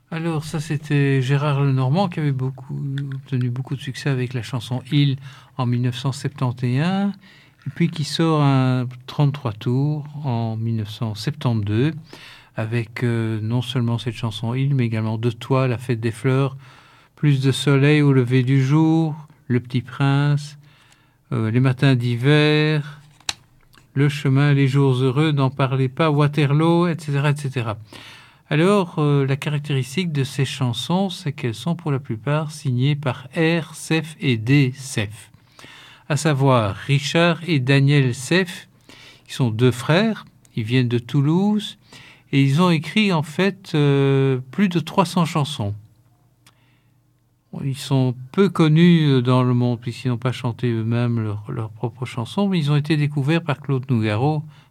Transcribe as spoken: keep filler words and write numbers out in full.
Alors ça, c'était Gérard Lenormand qui avait beaucoup, obtenu beaucoup de succès avec la chanson Il en mille neuf cent soixante et onze, et puis qui sort un trente-trois tours en mille neuf cent soixante-douze, avec euh, non seulement cette chanson Il, mais également De toi, La fête des fleurs, Plus de soleil au lever du jour, Le petit prince, euh, Les matins d'hiver, Le chemin, Les jours heureux, N'en parlez pas, Waterloo, et cetera, et cetera. Alors, euh, la caractéristique de ces chansons, c'est qu'elles sont pour la plupart signées par R, Seff et D, Seff. À savoir Richard et Daniel Seff, qui sont deux frères, ils viennent de Toulouse, et ils ont écrit en fait euh, plus de trois cents chansons. Ils sont peu connus dans le monde, puisqu'ils n'ont pas chanté eux-mêmes leurs leur propres chansons, mais ils ont été découverts par Claude Nougaro